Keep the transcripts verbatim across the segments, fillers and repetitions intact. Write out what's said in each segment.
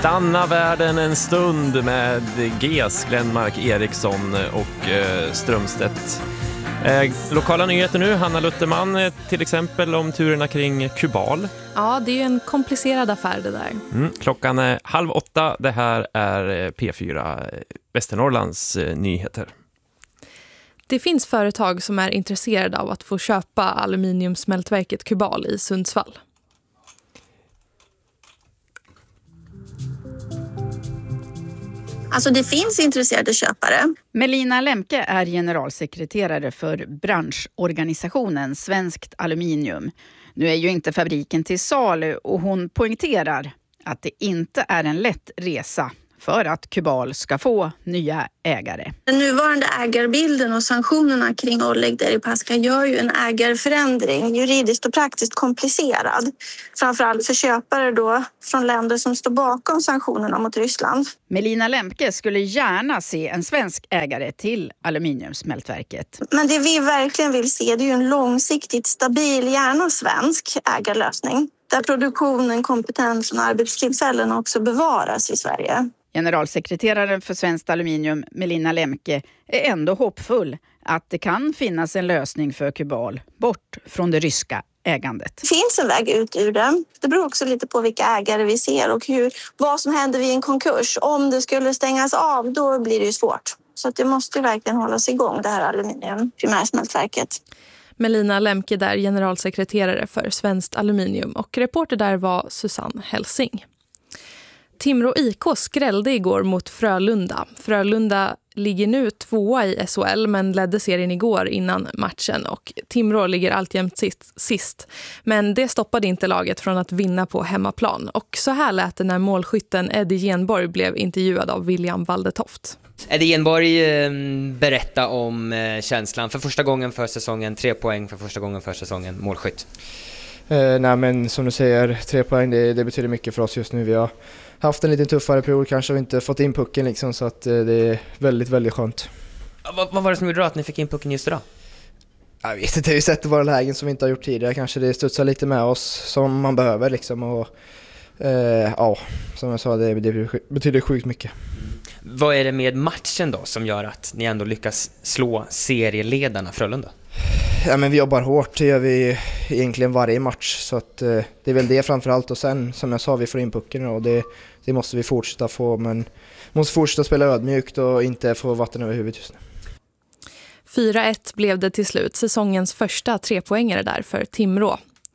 Stanna världen en stund med G S, Glenmark Eriksson och eh, Strömstedt. Eh, lokala nyheter nu, Hanna Lutterman, eh, till exempel om turerna kring Kubal. Ja, det är ju en komplicerad affär det där. Mm, klockan är halv åtta, det här är P fyra Västernorrlands eh, nyheter. Det finns företag som är intresserade av att få köpa aluminiumsmältverket Kubal i Sundsvall. Alltså det finns intresserade köpare. Melina Lemke är generalsekreterare för branschorganisationen Svenskt Aluminium. Nu är ju inte fabriken till salu och hon poängterar att det inte är en lätt resa för att Kubal ska få nya ägare. Den nuvarande ägarbilden och sanktionerna kring Oleg Deripaska gör ju en ägarförändring juridiskt och praktiskt komplicerad. Framförallt för köpare då från länder som står bakom sanktionerna mot Ryssland. Melina Lemke skulle gärna se en svensk ägare till aluminiumsmältverket. Men det vi verkligen vill se, det är ju en långsiktigt stabil, gärna svensk ägarlösning. Där produktionen, kompetensen och arbetstillfällen också bevaras i Sverige. Generalsekreteraren för Svenskt Aluminium, Melina Lemke, är ändå hoppfull att det kan finnas en lösning för Kubal bort från det ryska ägandet. Det finns en väg ut ur det. Det beror också lite på vilka ägare vi ser och hur, vad som händer vid en konkurs. Om det skulle stängas av, då blir det ju svårt. Så att det måste verkligen hållas igång, det här aluminium primärsmältverket. Melina Lemke där, generalsekreterare för Svenskt Aluminium, och reporter där var Susanne Helsing. Timrå I K skrällde igår mot Frölunda. Frölunda ligger nu tvåa i S H L men ledde serien igår innan matchen, och Timrå ligger alltjämt sist, sist. Men det stoppade inte laget från att vinna på hemmaplan. Och så här lät det när målskytten Eddie Genborg blev intervjuad av William Waldetoft. Eddie Genborg eh, berätta om eh, känslan för första gången för säsongen, tre poäng för första gången för säsongen, målskytt. Eh, nej men som du säger, tre poäng det, det betyder mycket för oss just nu. Vi har haft en lite tuffare period, kanske har vi inte fått in pucken liksom, så att eh, det är väldigt, väldigt skönt. Vad, vad var det som gjorde att ni fick in pucken just idag? Jag vet inte, vi har sett våra lägen som vi inte har gjort tidigare. Kanske det studsar lite med oss som man behöver liksom, och eh, ja, som jag sa, det, det betyder sjukt mycket. Vad är det med matchen då som gör att ni ändå lyckas slå serieledarna Frölunda? Ja, men vi jobbar hårt, det gör vi egentligen varje match, så att, eh, det är väl det framförallt, och sen som jag sa, vi får in pucken och det, det måste vi fortsätta få, men måste fortsätta spela ödmjukt och inte få vatten över huvudet just nu. fyra ett blev det till slut, säsongens första trepoängare där för Timrå.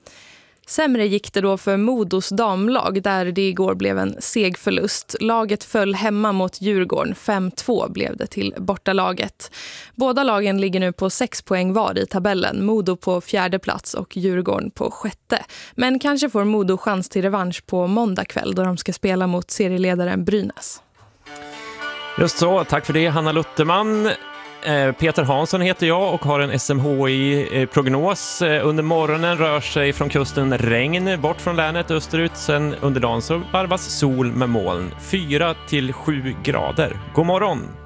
Sämre gick det då för Modos damlag där det igår blev en seg förlust. Laget föll hemma mot Djurgården, fem två blev det till bortalaget. Båda lagen ligger nu på sex poäng var i tabellen, Modo på fjärde plats och Djurgården på sjätte. Men kanske får Modo chans till revansch på måndag kväll då de ska spela mot serieledaren Brynäs. Just så, tack för det Hanna Lutterman. Peter Hansson heter jag och har en S M H I-prognos. Under morgonen rör sig från kusten regn bort från länet österut. Sen under dagen så varvas sol med moln. fyra till sju grader. God morgon!